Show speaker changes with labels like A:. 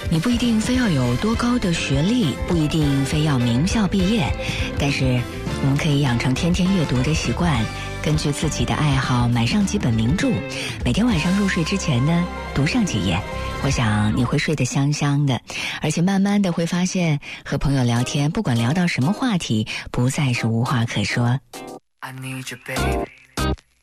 A: 你不一定非要有多高的学历，不一定非要名校毕业，但是我们可以养成天天阅读的习惯，根据自己的爱好买上几本名著，每天晚上入睡之前呢，读上几页。我想你会睡得香香的，而且慢慢的会发现，和朋友聊天，不管聊到什么话题，不再是无话可说。
B: I need you, baby.